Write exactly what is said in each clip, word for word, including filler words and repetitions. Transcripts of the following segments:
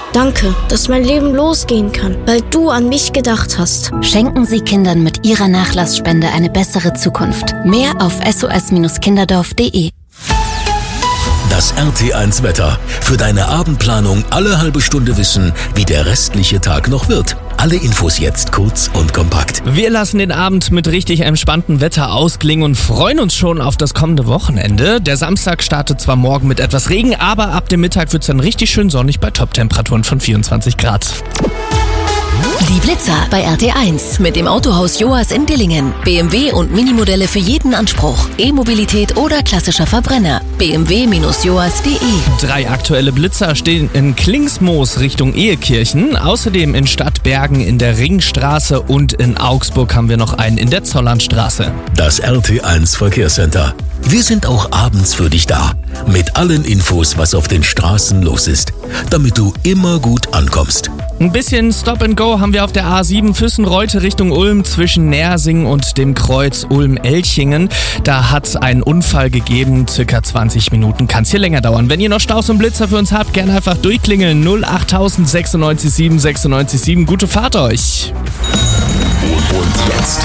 Danke, dass mein Leben losgehen kann, weil du an mich gedacht hast. Schenken Sie Kindern mit Ihrer Nachlassspende eine bessere Zukunft. Mehr auf s o s kinderdorf punkt d e. Das R T eins Wetter. Für deine Abendplanung alle halbe Stunde wissen, wie der restliche Tag noch wird. Alle Infos jetzt kurz und kompakt. Wir lassen den Abend mit richtig entspanntem Wetter ausklingen und freuen uns schon auf das kommende Wochenende. Der Samstag startet zwar morgen mit etwas Regen, aber ab dem Mittag wird es dann richtig schön sonnig bei Top-Temperaturen von vierundzwanzig Grad. Die Blitzer bei R T eins mit dem Autohaus Joas in Dillingen. B M W und Minimodelle für jeden Anspruch. E-Mobilität oder klassischer Verbrenner. b m w Bindestrich joas punkt d e. Drei aktuelle Blitzer stehen in Klingsmoos Richtung Ehekirchen. Außerdem in Stadtbergen in der Ringstraße und in Augsburg haben wir noch einen in der Zollernstraße. Das R T eins Verkehrscenter. Wir sind auch abends für dich da. Mit allen Infos, was auf den Straßen los ist. Damit du immer gut ankommst. Ein bisschen Stop and Go haben wir auf der A sieben Füssen-Reute Richtung Ulm zwischen Nersing und dem Kreuz Ulm-Elchingen. Da hat es einen Unfall gegeben, circa zwanzig Minuten, kann es hier länger dauern. Wenn ihr noch Staus und Blitzer für uns habt, gerne einfach durchklingeln. null acht sechs neun sieben sechs neun sieben. Gute Fahrt euch. Und jetzt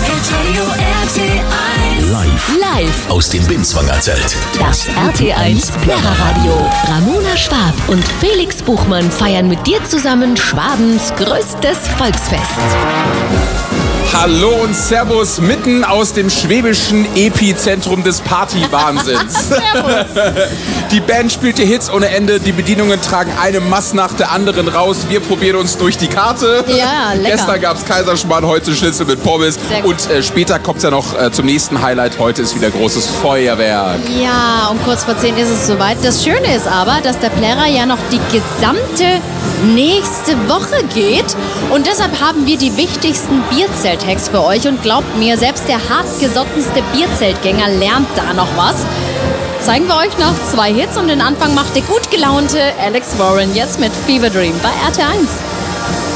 live, Live aus dem Binswanger Zelt. das R T eins Plärrer-Radio. Ramona Schwab und Felix Buchmann feiern mit dir zusammen Schwabens größtes Volksfest. Hallo und Servus, mitten aus dem schwäbischen Epizentrum des Partywahnsinns. Die Band spielt hier Hits ohne Ende, die Bedienungen tragen eine Mass nach der anderen raus. Wir probieren uns durch die Karte. Ja, lecker. Gestern gab es Kaiserschmarrn, heute Schnitzel mit Pommes. Und äh, später kommt es ja noch äh, zum nächsten Highlight. Heute ist wieder großes Feuerwerk. Ja, um kurz vor zehn ist es soweit. Das Schöne ist aber, dass der Plärrer ja noch die gesamte nächste Woche geht. Und deshalb haben wir die wichtigsten Bierzelt-Hacks für euch. Und glaubt mir, selbst der hartgesottenste Bierzeltgänger lernt da noch was. Zeigen wir euch noch zwei Hits und den Anfang macht der gut gelaunte Alex Warren jetzt mit Fever Dream bei R T eins.